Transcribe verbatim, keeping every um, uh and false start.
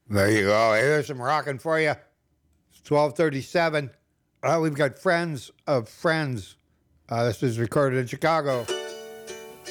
There you go. Hey, there's some rocking for you. It's twelve thirty-seven. Uh, we've got Friends of Friends. Uh, this is recorded in Chicago.